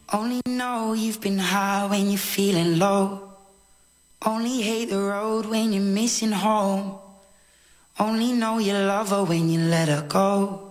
Only know you've been high when you're feeling low. Only hate the road when you're missing home. Only know you love her when you let her go.